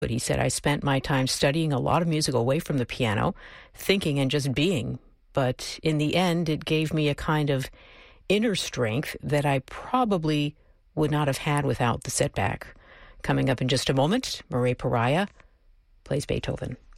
But he said, I spent my time studying a lot of music away from the piano, thinking and just being. But in the end, it gave me a kind of inner strength that I probably would not have had without the setback. Coming up in just a moment, Murray Pariah plays Beethoven.